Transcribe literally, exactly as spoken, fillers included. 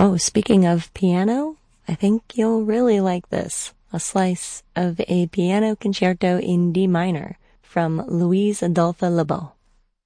Oh, speaking of piano, I think you'll really like this. A slice of a piano concerto in D minor from Louise Adolphe Lebeau.